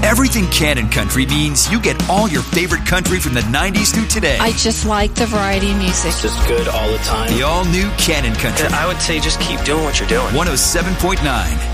Everything Cannon Country means you get all your favorite country from the 90s through today. I just like the variety of music. It's just good all the time. The all-new Cannon Country. I would say just keep doing what you're doing. 107.9